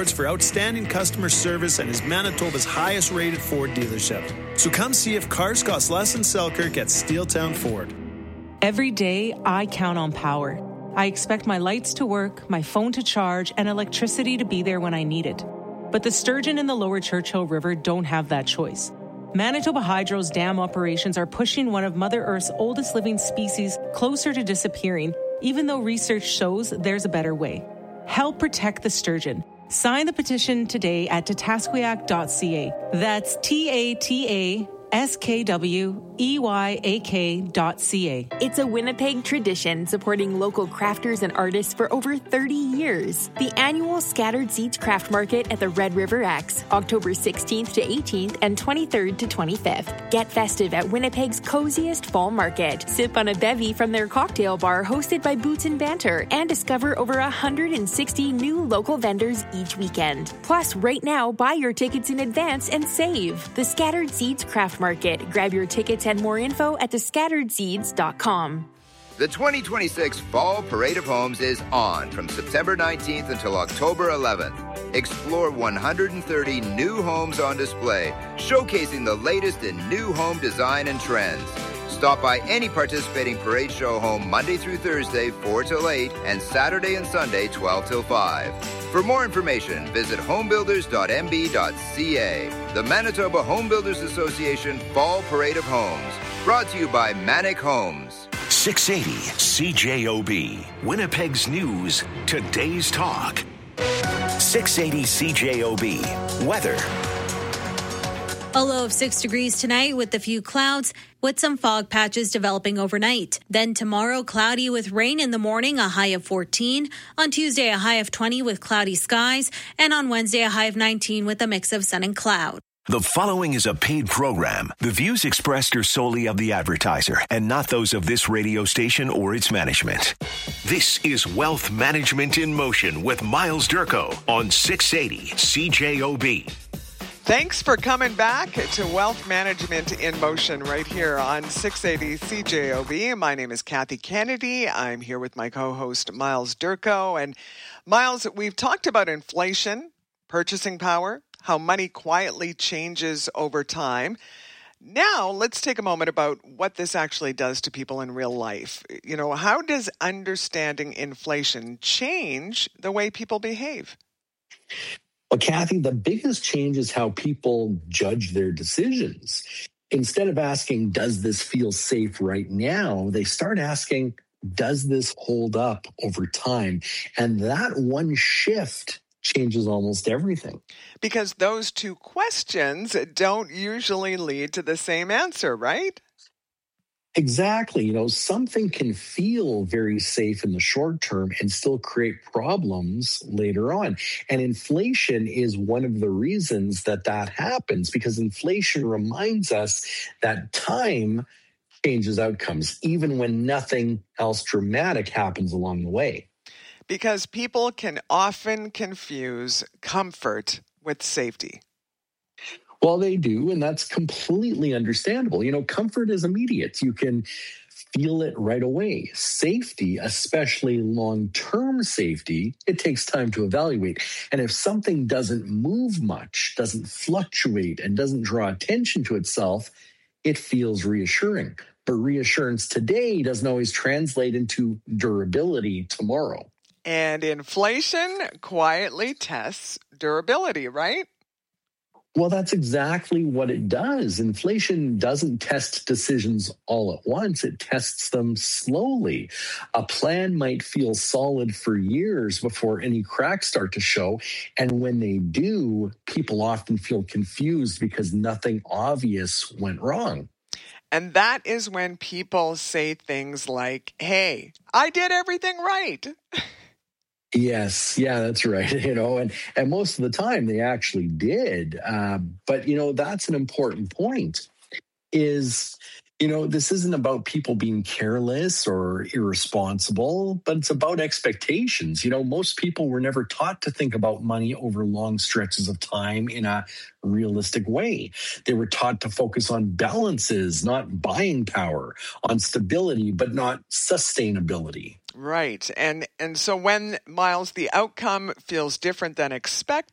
awards for outstanding customer service and is Manitoba's highest rated Ford dealership. So come see if cars cost less in Selkirk at Steeltown Ford. Every day, I count on power. I expect my lights to work, my phone to charge, and electricity to be there when I need it. But the sturgeon in the lower Churchill River don't have that choice. Manitoba Hydro's dam operations are pushing one of Mother Earth's oldest living species closer to disappearing, even though research shows there's a better way. Help protect the sturgeon. Sign the petition today at tatasquiac.ca. That's TATASKWEYAK.ca. It's a Winnipeg tradition supporting local crafters and artists for over 30 years. The annual Scattered Seeds Craft Market at the Red River X, October 16th to 18th and 23rd to 25th. Get festive at Winnipeg's coziest fall market. Sip on a bevy from their cocktail bar hosted by Boots and Banter and discover over 160 new local vendors each weekend. Plus, right now, buy your tickets in advance and save. The Scattered Seeds Craft Market. Grab your tickets and more info at thescatteredseeds.com. The 2026 Fall Parade of Homes is on from September 19th until October 11th. Explore 130 new homes on display, showcasing the latest in new home design and trends. Stop by any participating parade show home Monday through Thursday, 4 till 8, and Saturday and Sunday, 12 till 5. For more information, visit homebuilders.mb.ca. The Manitoba Home Builders Association Fall Parade of Homes. Brought to you by Manic Homes. 680 CJOB. Winnipeg's News. Today's Talk. 680 CJOB. Weather. A low of 6 degrees tonight with a few clouds, with some fog patches developing overnight. Then tomorrow, cloudy with rain in the morning, a high of 14. On Tuesday, a high of 20 with cloudy skies. And on Wednesday, a high of 19 with a mix of sun and cloud. The following is a paid program. The views expressed are solely of the advertiser and not those of this radio station or its management. This is Wealth Management in Motion with Miles Durko on 680 CJOB. Thanks for coming back to Wealth Management in Motion right here on 680 CJOB. My name is Kathy Kennedy. I'm here with my co-host Miles Durko. And Miles, we've talked about inflation, purchasing power, how money quietly changes over time. Now, let's take a moment about what this actually does to people in real life. You know, how does understanding inflation change the way people behave? Well, Kathy, the biggest change is how people judge their decisions. Instead of asking, does this feel safe right now? They start asking, does this hold up over time? And that one shift changes almost everything. Because those two questions don't usually lead to the same answer, right? Exactly. You know, something can feel very safe in the short term and still create problems later on. And inflation is one of the reasons that happens, because inflation reminds us that time changes outcomes, even when nothing else dramatic happens along the way. Because people can often confuse comfort with safety. Well, they do, and that's completely understandable. You know, comfort is immediate. You can feel it right away. Safety, especially long-term safety, it takes time to evaluate. And if something doesn't move much, doesn't fluctuate, and doesn't draw attention to itself, it feels reassuring. But reassurance today doesn't always translate into durability tomorrow. And inflation quietly tests durability, right? Well, that's exactly what it does. Inflation doesn't test decisions all at once. It tests them slowly. A plan might feel solid for years before any cracks start to show. And when they do, people often feel confused because nothing obvious went wrong. And that is when people say things like, hey, I did everything right. Yes. Yeah, that's right. You know, and most of the time they actually did. But, you know, that's an important point is, you know, this isn't about people being careless or irresponsible, but it's about expectations. You know, most people were never taught to think about money over long stretches of time in a realistic way. They were taught to focus on balances, not buying power, on stability, but not sustainability. Right. And so when, Miles, the outcome feels different than expected,